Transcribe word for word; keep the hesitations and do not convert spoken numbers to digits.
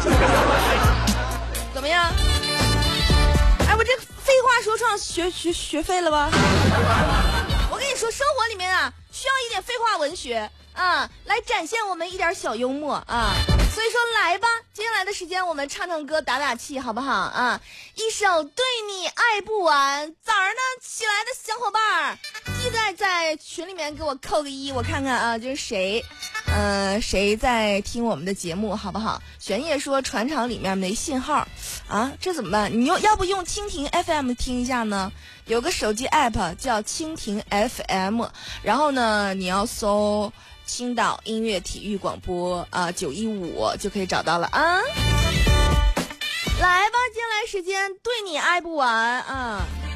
怎么样？哎，我这废话说唱学学学废了吧？我跟你说，生活里面啊，需要一点废话文学啊，来展现我们一点小幽默啊。所以说来吧，接下来的时间我们唱唱歌打打气好不好啊？一首对你爱不完，早上呢起来的小伙伴记得在群里面给我扣个一，我看看啊，就是谁呃谁在听我们的节目好不好？玄烨说船厂里面没信号啊，这怎么办？你用要不用蜻蜓 F M 听一下呢？有个手机 app 叫蜻蜓 F M， 然后呢你要搜青岛音乐体育广播啊九一五就可以找到了啊。来吧，接下来时间对你爱不完啊。